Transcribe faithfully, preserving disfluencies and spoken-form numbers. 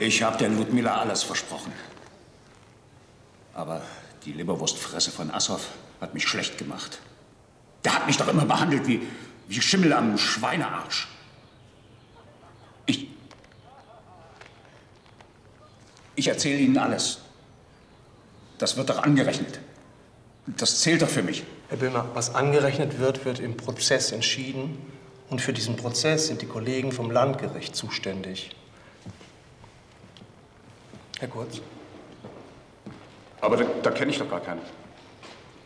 Ich habe der Ludmilla alles versprochen. Aber die Leberwurstfresse von Assoff hat mich schlecht gemacht. Der hat mich doch immer behandelt wie, wie Schimmel am Schweinearsch. Ich... Ich erzähle Ihnen alles. Das wird doch angerechnet. Das zählt doch für mich. Herr Böhmer, was angerechnet wird, wird im Prozess entschieden. Und für diesen Prozess sind die Kollegen vom Landgericht zuständig. Herr Kurz? Aber da, da kenne ich doch gar keinen.